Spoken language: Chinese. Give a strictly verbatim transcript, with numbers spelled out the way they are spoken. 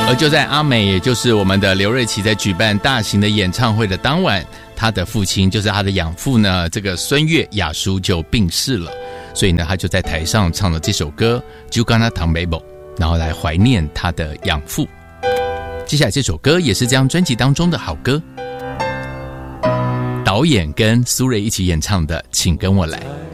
而就在阿美，也就是我们的刘瑞琦在举办大型的演唱会的当晚，他的父亲就是他的养父呢，这个孙悦亚叔就病逝了，所以呢，他就在台上唱了这首歌《就跟他唐北宝》，然后来怀念他的养父。接下来这首歌也是这张专辑当中的好歌，导演跟苏芮一起演唱的《请跟我来》。